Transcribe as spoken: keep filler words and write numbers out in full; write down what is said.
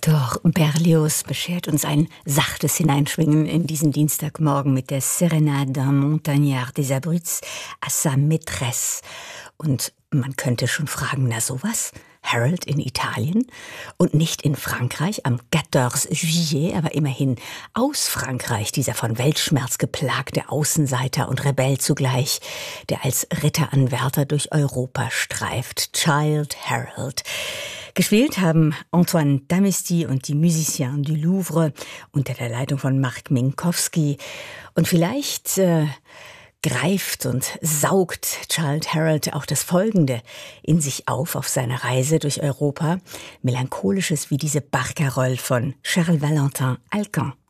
Hector Berlioz beschert uns ein sachtes Hineinschwingen in diesen Dienstagmorgen mit der Sérénade d'un Montagnard des Abruzes à sa maîtresse. Und man könnte schon fragen, na sowas? Harold in Italien und nicht in Frankreich am quatorze Juillet, aber immerhin aus Frankreich, dieser von Weltschmerz geplagte Außenseiter und Rebell zugleich, der als Ritteranwärter durch Europa streift. Childe Harold. Gespielt haben Antoine Damisti und die Musiciens du Louvre unter der Leitung von Marc Minkowski. Und vielleicht äh, greift und saugt Childe Harold auch das Folgende in sich auf auf seiner Reise durch Europa. Melancholisches wie diese Barcarolle von Charles Valentin Alcan.